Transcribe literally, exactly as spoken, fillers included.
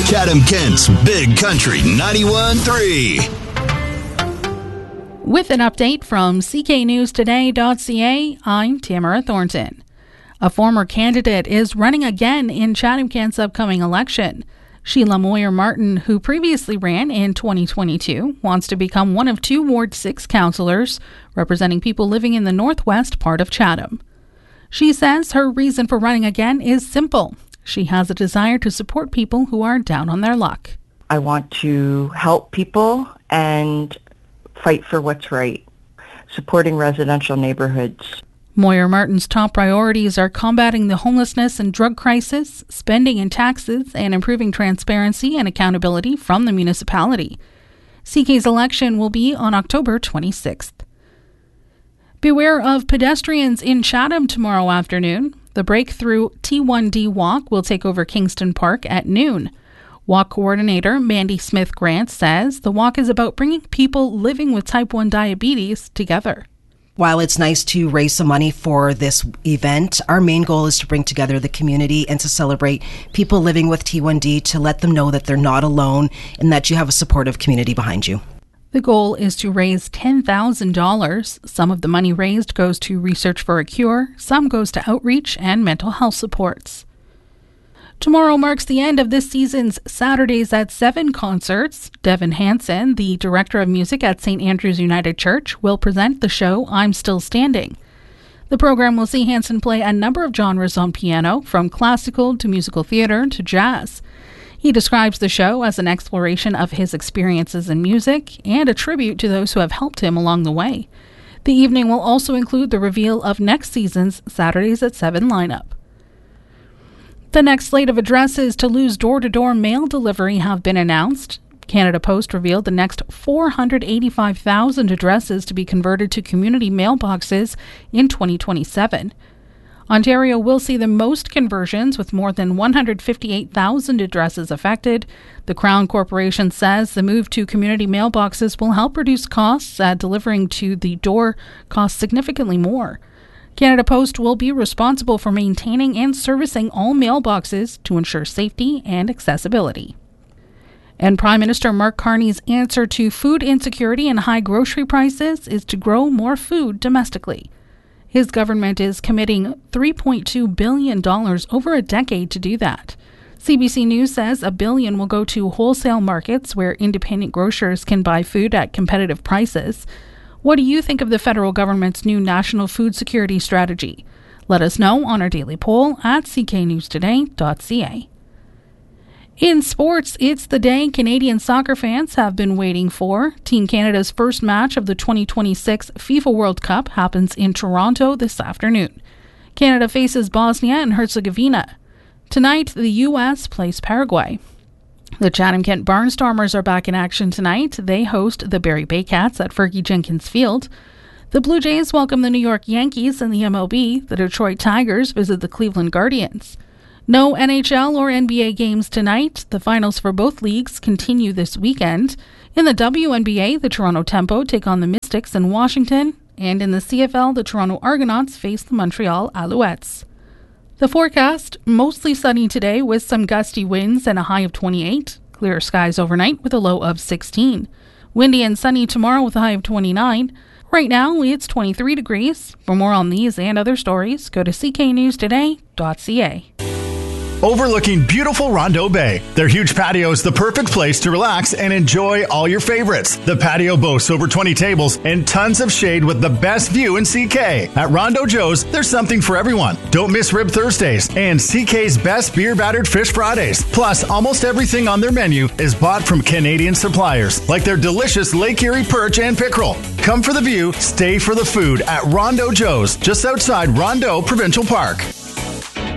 Chatham-Kent's Big Country ninety-one point three. With an update from C K News Today dot C A, I'm Tamara Thornton. A former candidate is running again in Chatham-Kent's upcoming election. Sheila Moyer-Martin, who previously ran in twenty twenty-two, wants to become one of two Ward six councillors representing people living in the northwest part of Chatham. She says her reason for running again is simple. She has a desire to support people who are down on their luck. I want to help people and fight for what's right, supporting residential neighborhoods. Moyer-Martin's top priorities are combating the homelessness and drug crisis, spending and taxes, and improving transparency and accountability from the municipality. C K's election will be on October twenty-sixth. Beware of pedestrians in Chatham tomorrow afternoon. The Breakthrough T one D Walk will take over Kingston Park at noon. Walk coordinator Mandy Smith-Grant says the walk is about bringing people living with type one diabetes together. While it's nice to raise some money for this event, our main goal is to bring together the community and to celebrate people living with T one D, to let them know that they're not alone and that you have a supportive community behind you. The goal is to raise ten thousand dollars. Some of the money raised goes to research for a cure, some goes to outreach and mental health supports. Tomorrow marks the end of this season's Saturdays at seven concerts. Devin Hansen, the director of music at Saint Andrew's United Church, will present the show I'm Still Standing. The program will see Hansen play a number of genres on piano, from classical to musical theater to jazz. He describes the show as an exploration of his experiences in music and a tribute to those who have helped him along the way. The evening will also include the reveal of next season's Saturdays at seven lineup. The next slate of addresses to lose door-to-door mail delivery have been announced. Canada Post revealed the next four hundred eighty-five thousand addresses to be converted to community mailboxes in twenty twenty-seven. Ontario will see the most conversions, with more than one hundred fifty-eight thousand addresses affected. The Crown Corporation says the move to community mailboxes will help reduce costs, as delivering to the door costs significantly more. Canada Post will be responsible for maintaining and servicing all mailboxes to ensure safety and accessibility. And Prime Minister Mark Carney's answer to food insecurity and high grocery prices is to grow more food domestically. His government is committing three point two billion dollars over a decade to do that. C B C News says a billion will go to wholesale markets where independent grocers can buy food at competitive prices. What do you think of the federal government's new national food security strategy? Let us know on our daily poll at C K News Today dot C A. In sports, it's the day Canadian soccer fans have been waiting for. Team Canada's first match of the twenty twenty-six FIFA World Cup happens in Toronto this afternoon. Canada faces Bosnia and Herzegovina. Tonight, the U S plays Paraguay. The Chatham-Kent Barnstormers are back in action tonight. They host the Barrie Baycats at Fergie Jenkins Field. The Blue Jays welcome the New York Yankees in the M L B. The Detroit Tigers visit the Cleveland Guardians. No N H L or N B A games tonight. The finals for both leagues continue this weekend. In the W N B A, the Toronto Tempo take on the Mystics in Washington. And in the C F L, the Toronto Argonauts face the Montreal Alouettes. The forecast, mostly sunny today with some gusty winds and a high of twenty-eight. Clear skies overnight with a low of sixteen. Windy and sunny tomorrow with a high of twenty-nine. Right now, it's twenty-three degrees. For more on these and other stories, go to C K News Today dot C A. Overlooking beautiful Rondeau Bay, their huge patio is the perfect place to relax and enjoy all your favorites. The patio boasts over twenty tables and tons of shade with the best view in C K. At Rondeau Joe's, there's something for everyone. Don't miss Rib Thursdays and C K's best beer-battered fish Fridays. Plus, almost everything on their menu is bought from Canadian suppliers, like their delicious Lake Erie perch and pickerel. Come for the view, stay for the food at Rondeau Joe's, just outside Rondeau Provincial Park.